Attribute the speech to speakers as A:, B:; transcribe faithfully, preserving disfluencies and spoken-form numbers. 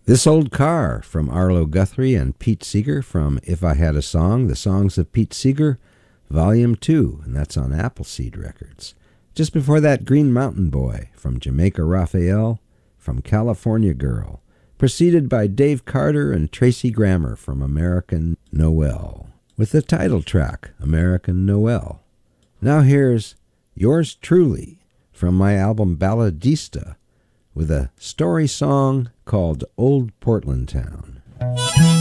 A: This Old Car from Arlo Guthrie and Pete Seeger from If I Had a Song, The Songs of Pete Seeger, Volume two, and that's on Appleseed Records. Just before that, Green Mountain Boy from Jamaica Raphael, from California Girl, preceded by Dave Carter and Tracy Grammer from American Noel, with the title track, American Noel. Now here's Yours Truly from my album Balladista, with a story song called Old Portland Town.